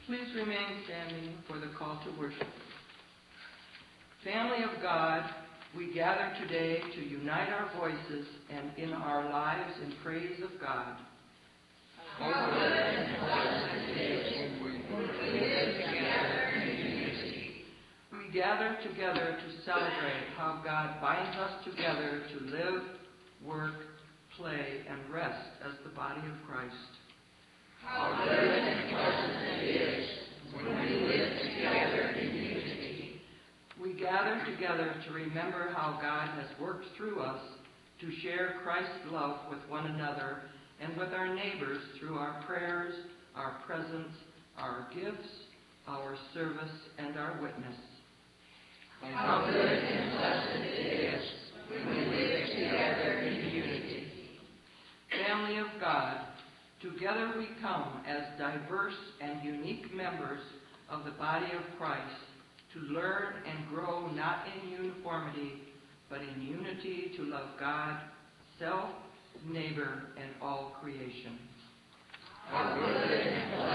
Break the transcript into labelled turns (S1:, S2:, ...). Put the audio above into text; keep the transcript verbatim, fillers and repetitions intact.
S1: Please remain standing for the call to worship. Family of God, we gather today to unite our voices and in our lives in praise of God. How good and pleasant it is when we live together in unity. We gather together to celebrate how God binds us together to live, work, play, and rest as the body of Christ. How good and pleasant it is when we live together in unity. We gather together to remember how God has worked through us to share Christ's love with one another and with our neighbors through our prayers, our presence, our gifts, our service, and our witness. How good and pleasant it is when we live together in unity. Family of God, together we come as diverse and unique members of the body of Christ to learn and grow not in uniformity, but in unity to love God, self, neighbor, and all creation. How good and pleasant